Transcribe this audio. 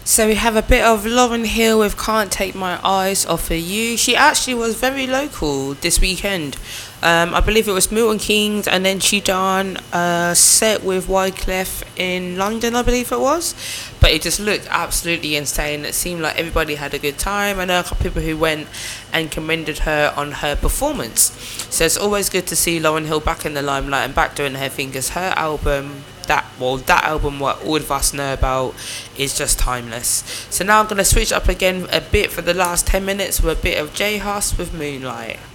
So we have a bit of Lauren Hill with Can't Take My Eyes Off of You. She actually was very local this weekend. I believe it was Milton Keynes, and then she done a set with Wyclef in London, I believe it was. But it just looked absolutely insane. It seemed like everybody had a good time. I know a couple of people who went and commended her on her performance. So it's always good to see Lauren Hill back in the limelight and back doing her thing, because her album, that album, what all of us know about, is just timeless. So now I'm going to switch up again a bit for the last 10 minutes with a bit of J Hus with Moonlight.